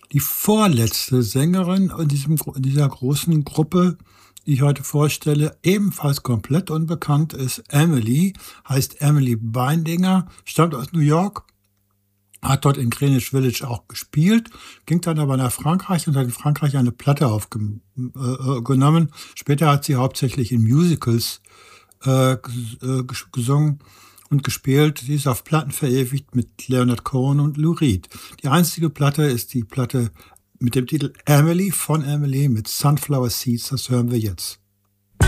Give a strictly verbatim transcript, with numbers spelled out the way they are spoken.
Die vorletzte Sängerin in diesem gro in dieser großen Gruppe, die ich heute vorstelle, ebenfalls komplett unbekannt, ist Emily, heißt Emily Beindinger, stammt aus New York, hat dort in Greenwich Village auch gespielt, ging dann aber nach Frankreich und hat in Frankreich eine Platte aufgenommen. Äh, äh, genommen. Später hat sie hauptsächlich in Musicals äh, ges äh, ges gesungen und gespielt. Sie ist auf Platten verewigt mit Leonard Cohen und Lou Reed. Die einzige Platte ist die Platte mit dem Titel Emily von Emily mit Sunflower Seeds. Das hören wir jetzt.